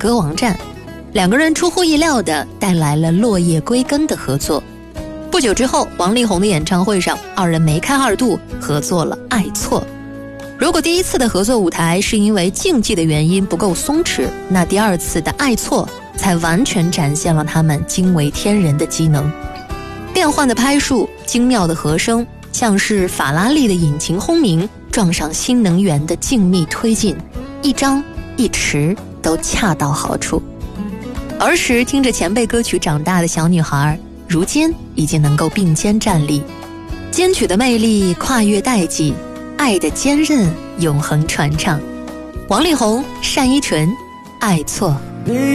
歌王战，两个人出乎意料地带来了落叶归根的合作。不久之后，王力宏的演唱会上，二人梅开二度合作了《爱错》。如果第一次的合作舞台是因为竞技的原因不够松弛，那第二次的《爱错》才完全展现了他们惊为天人的机能。变换的拍数，精妙的和声，像是法拉利的引擎轰鸣撞上新能源的静谧推进，一张一弛都恰到好处。儿时听着前辈歌曲长大的小女孩，如今已经能够并肩站立，金曲的魅力跨越代际，爱的坚韧永恒传唱。王力宏、单依纯，爱错。